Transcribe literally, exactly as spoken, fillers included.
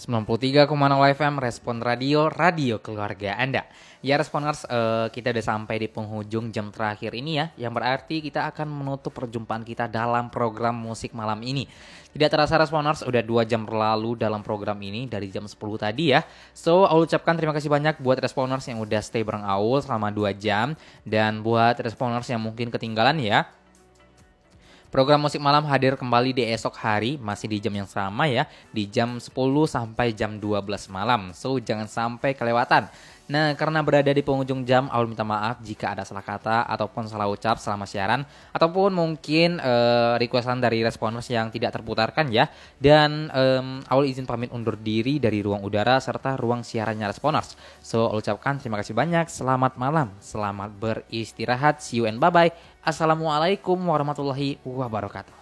sembilan puluh tiga koma nol F M Respon Radio, radio keluarga Anda. Ya Responers, eh, kita udah sampai di penghujung jam terakhir ini ya, yang berarti kita akan menutup perjumpaan kita dalam program musik malam ini. Tidak terasa Responers, udah dua jam berlalu dalam program ini dari jam sepuluh tadi ya. So, Aul ucapkan terima kasih banyak buat Responers yang udah stay bareng Aul selama dua jam. Dan buat Responers yang mungkin ketinggalan ya, program musik malam hadir kembali di esok hari, masih di jam yang sama ya, di jam sepuluh sampai jam dua belas malam. So, jangan sampai kelewatan. Nah, karena berada di penghujung jam, Aul minta maaf jika ada salah kata ataupun salah ucap selama siaran, ataupun mungkin uh, requestan dari Responers yang tidak terputarkan ya. Dan um, Aul izin pamit undur diri dari ruang udara serta ruang siarannya Responers. So, Aul ucapkan terima kasih banyak, selamat malam, selamat beristirahat, see you and bye-bye. Assalamualaikum warahmatullahi wabarakatuh.